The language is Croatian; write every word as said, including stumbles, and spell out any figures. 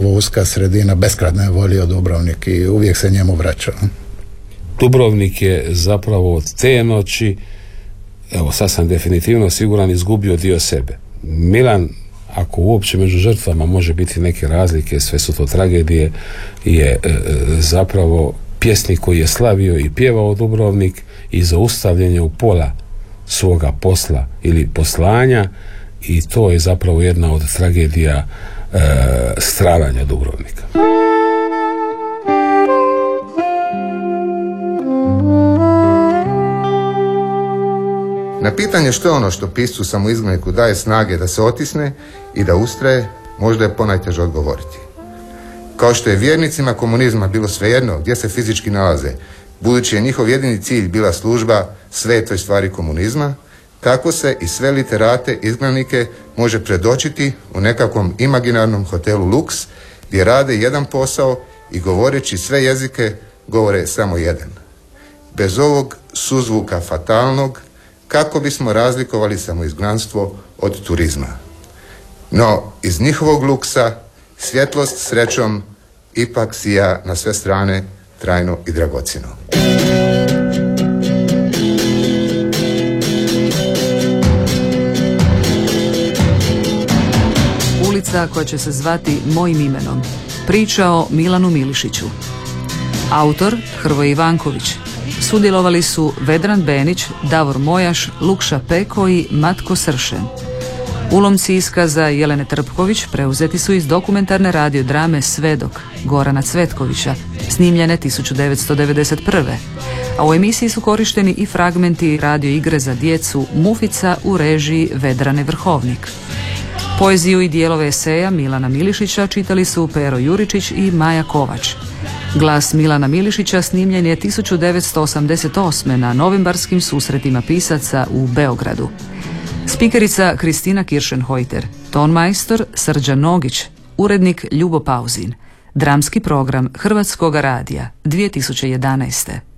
pogotovo uska sredina, beskrajno je volio Dubrovnik i uvijek se njemu vraćao. Dubrovnik je zapravo od te noći, evo sad sam definitivno siguran, izgubio dio sebe. Milan, ako uopće među žrtvama može biti neke razlike, sve su to tragedije, je e, zapravo pjesnik koji je slavio i pjevao Dubrovnik i zaustavljen je u pola svoga posla ili poslanja, i to je zapravo jedna od tragedija e, stradanja Dubrovnika. Na pitanje što je ono što piscu samoizgledniku daje snage da se otisne i da ustraje, možda je ponajteže odgovoriti. Kao što je vjernicima komunizma bilo svejedno gdje se fizički nalaze, budući je njihov jedini cilj bila služba svetoj stvari komunizma, tako se i sve literate izgnanike može predočiti u nekakvom imaginarnom hotelu Lux, gdje rade jedan posao i govoreći sve jezike govore samo jedan. Bez ovog suzvuka fatalnog, kako bismo razlikovali samoizgnanstvo od turizma. No, iz njihovog luksa svjetlost srećom ipak sija na sve strane trajno i dragocjeno. Ulica koja će se zvati Mojim imenom. Priča o Milanu Milišiću. Autor Hrvoje Ivanković. Sudjelovali su Vedran Benić, Davor Mojaš, Lukša Peko i Matko Sršen. Ulomci iskaza Jelene Trpković preuzeti su iz dokumentarne radiodrame Svedok Gorana Cvetkovića, snimljene tisuću devetsto devedeset prve. A u emisiji su korišteni i fragmenti radio igre za djecu Mufica u režiji Vedrane Vrhovnik. Poeziju i dijelove eseja Milana Milišića čitali su Pero Juričić i Maja Kovač. Glas Milana Milišića snimljen je tisuću devetsto osamdeset osme na novembarskim susretima pisaca u Beogradu. Spikerica Kristina Kiršenhojter, tonmajstor Srđan Nogić, urednik Ljubo Pauzin. Dramski program Hrvatskoga radija dvije tisuće jedanaeste.